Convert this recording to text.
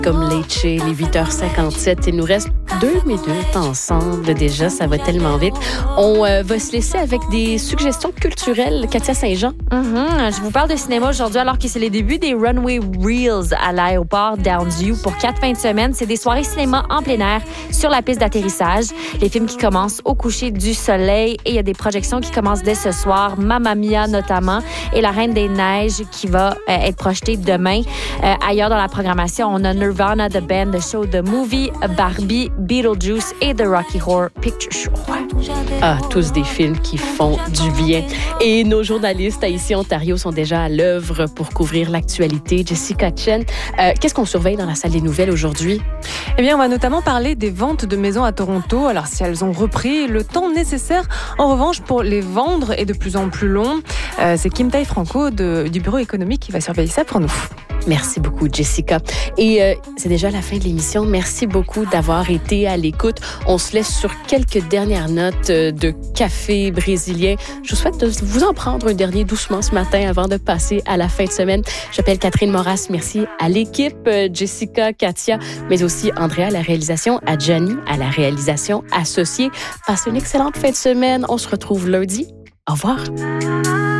Comme Leche, les 8h57. Il nous reste 2 minutes ensemble déjà, ça va tellement vite. On va se laisser avec des suggestions culturelles. Katia Saint-Jean. Je vous parle de cinéma aujourd'hui alors que c'est les débuts des Runway Reels à l'aéroport Downsview pour 4 fins de semaine. C'est des soirées cinéma en plein air sur la piste d'atterrissage. Les films qui commencent au coucher du soleil et il y a des projections qui commencent dès ce soir. Mamma Mia notamment et La Reine des Neiges qui va être projetée demain. Ailleurs dans la programmation, on a Nirvana, The Band, The Show, The Movie, Barbie, Beetlejuice et The Rocky Horror Picture Show. Ah, tous des films qui font du bien. Et nos journalistes à Ici Ontario sont déjà à l'œuvre pour couvrir l'actualité. Jessica Chen, qu'est-ce qu'on surveille dans la salle des nouvelles aujourd'hui? Eh bien, on va notamment parler des ventes de maisons à Toronto. Alors, si elles ont repris, le temps nécessaire, en revanche, pour les vendre est de plus en plus long. C'est Kim Tai-Franco du Bureau économique qui va surveiller ça pour nous. Merci beaucoup, Jessica. Et c'est déjà la fin de l'émission. Merci beaucoup d'avoir été à l'écoute. On se laisse sur quelques dernières notes de café brésilien. Je vous souhaite de vous en prendre un dernier doucement ce matin avant de passer à la fin de semaine. J'appelle Catherine Moras. Merci à l'équipe, Jessica, Katia, mais aussi Andrea à la réalisation, à Gianni à la réalisation associée. Passez une excellente fin de semaine. On se retrouve lundi. Au revoir.